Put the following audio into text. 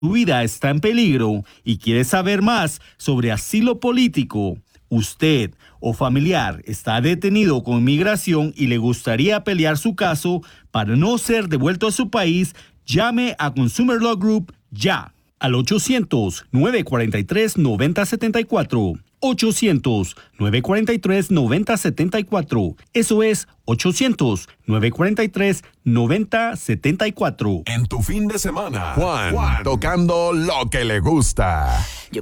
Tu vida está en peligro y quiere saber más sobre asilo político. Usted o familiar está detenido con inmigración y le gustaría pelear su caso para no ser devuelto a su país, llame a Consumer Law Group ya al 800-943-9074. 800-943-9074. Eso es 800-943-9074. En tu fin de semana, Juan tocando lo que le gusta.